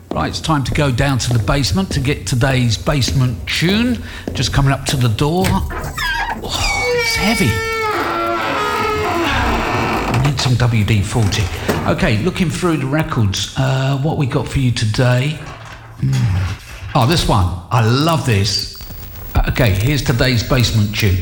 Right, it's time to go down to the basement to get today's basement tune. Just coming up to the door. Oh, it's heavy. I need some WD-40. Okay, looking through the records. What we got for you today? Oh, this one. I love this. Okay, here's today's basement tune.